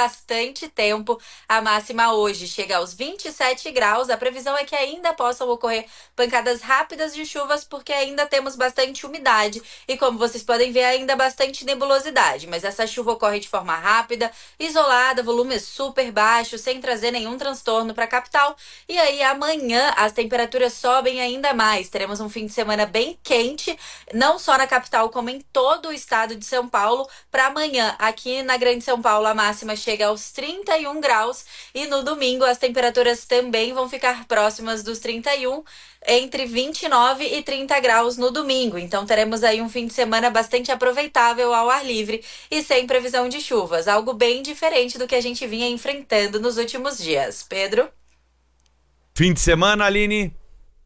bastante tempo. A máxima hoje chega aos 27 graus. A previsão é que ainda possam ocorrer pancadas rápidas de chuvas, porque ainda temos bastante umidade. E como vocês podem ver, ainda bastante nebulosidade. Mas essa chuva ocorre de forma rápida, isolada, volume super baixo, sem trazer nenhum transtorno para a capital. E aí amanhã as temperaturas sobem ainda mais. Teremos um fim de semana bem quente, não só na capital, como em todo o estado de São Paulo. Para amanhã, aqui na Grande São Paulo, a máxima chega aos 31 graus. E no domingo, as temperaturas também vão ficar próximas dos 31, entre 29 e 30 graus no domingo. Então teremos aí um fim de semana bastante aproveitável ao ar livre e sem previsão de chuvas. Algo bem diferente do que a gente vinha enfrentando nos últimos dias. Pedro? Fim de semana, Aline?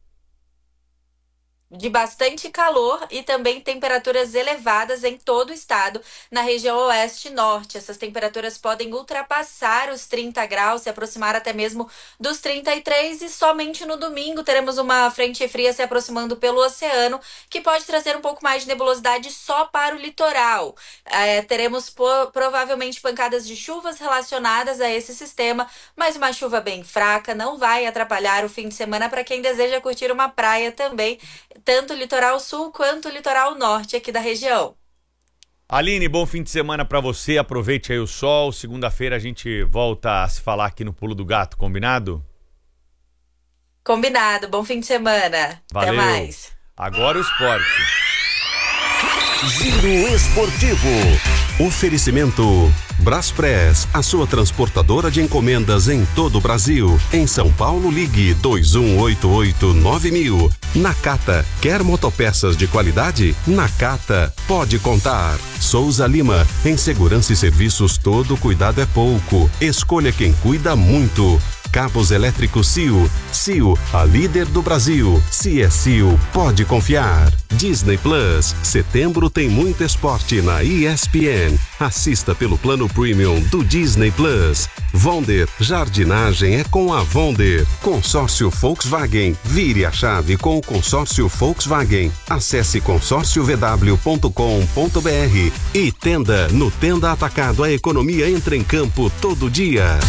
De bastante calor e também temperaturas elevadas em todo o estado, na região oeste e norte. Essas temperaturas podem ultrapassar os 30 graus, se aproximar até mesmo dos 33, e somente no domingo teremos uma frente fria se aproximando pelo oceano, que pode trazer um pouco mais de nebulosidade só para o litoral. Teremos provavelmente pancadas de chuvas relacionadas a esse sistema, mas uma chuva bem fraca, não vai atrapalhar o fim de semana para quem deseja curtir uma praia também, tanto o litoral sul quanto o litoral norte aqui da região. Aline, bom fim de semana pra você, aproveite aí o sol. Segunda-feira a gente volta a se falar aqui no Pulo do Gato, combinado? Combinado, bom fim de semana. Valeu. Até mais. Agora o esporte. Giro Esportivo. Oferecimento Braspress, a sua transportadora de encomendas em todo o Brasil. Em São Paulo, ligue 2188-9000. Nakata, quer motopeças de qualidade? Nakata, pode contar. Souza Lima, em segurança e serviços todo cuidado é pouco. Escolha quem cuida muito. Cabos elétricos CIO. CIO, a líder do Brasil. Se é CIO, pode confiar. Disney Plus. Setembro tem muito esporte na ESPN. Assista pelo plano premium do Disney Plus. Vonder, jardinagem é com a Vonder. Consórcio Volkswagen. Vire a chave com o consórcio Volkswagen. Acesse consórciovw.com.br. E Tenda, no Tenda Atacado, a economia entra em campo todo dia.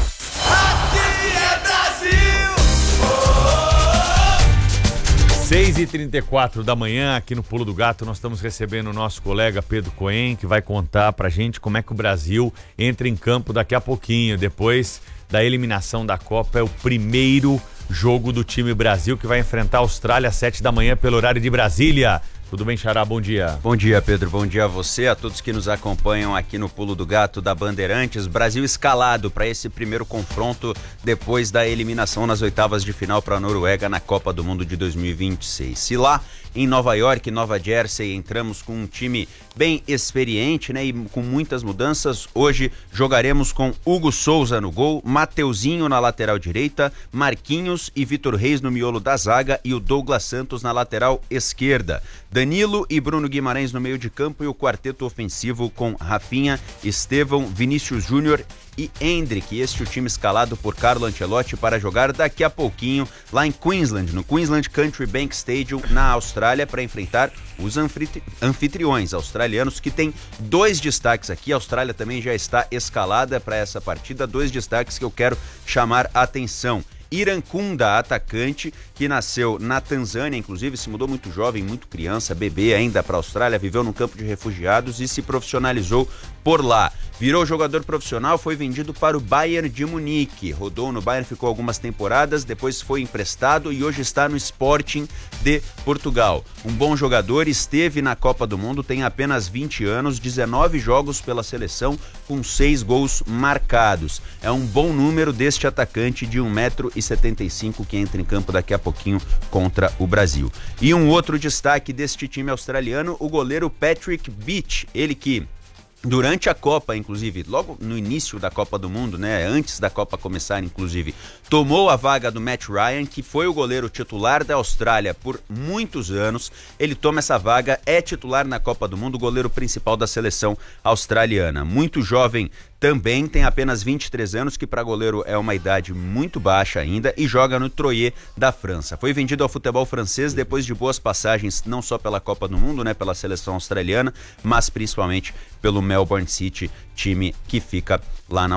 6h34 da manhã, aqui no Pulo do Gato, nós estamos recebendo o nosso colega Pedro Cohen, que vai contar pra gente como é que o Brasil entra em campo daqui a pouquinho. Depois da eliminação da Copa, é o primeiro jogo do time Brasil, que vai enfrentar a Austrália às 7 da manhã pelo horário de Brasília. Tudo bem, Xará? Bom dia. Bom dia, Pedro. Bom dia a você, a todos que nos acompanham aqui no Pulo do Gato da Bandeirantes. Brasil escalado para esse primeiro confronto depois da eliminação nas oitavas de final para a Noruega na Copa do Mundo de 2026. Se lá em Nova York, Nova Jersey, entramos com um time bem experiente, né, e com muitas mudanças, hoje jogaremos com Hugo Souza no gol, Mateuzinho na lateral direita, Marquinhos e Vitor Reis no miolo da zaga e o Douglas Santos na lateral esquerda. Danilo e Bruno Guimarães no meio de campo e o quarteto ofensivo com Rafinha, Estevão, Vinícius Júnior e Endrick. Este é o time escalado por Carlo Ancelotti para jogar daqui a pouquinho lá em Queensland, no Queensland Country Bank Stadium, na Austrália, para enfrentar os anfitriões australianos, que tem dois destaques aqui. A Austrália também já está escalada para essa partida, dois destaques que eu quero chamar a atenção. Irankunda, atacante, que nasceu na Tanzânia, inclusive se mudou muito jovem, muito criança, bebê ainda para a Austrália, viveu num campo de refugiados e se profissionalizou por lá. Virou jogador profissional, foi vendido para o Bayern de Munique, rodou no Bayern, ficou algumas temporadas, depois foi emprestado e hoje está no Sporting de Portugal. Um bom jogador, esteve na Copa do Mundo, tem apenas 20 anos, 19 jogos pela seleção, com 6 gols marcados. É um bom número deste atacante de 1,75 m que entra em campo daqui a pouquinho contra o Brasil. E um outro destaque deste time australiano, o goleiro Patrick Beach, ele que durante a Copa, inclusive, logo no início da Copa do Mundo, né, antes da Copa começar, inclusive, tomou a vaga do Matt Ryan, que foi o goleiro titular da Austrália por muitos anos. Ele toma essa vaga, é titular na Copa do Mundo, goleiro principal da seleção australiana. Muito jovem também, tem apenas 23 anos, que para goleiro é uma idade muito baixa ainda, e joga no Troyes da França. Foi vendido ao futebol francês depois de boas passagens, não só pela Copa do Mundo, né, pela seleção australiana, mas principalmente pelo Melbourne City, time que fica lá na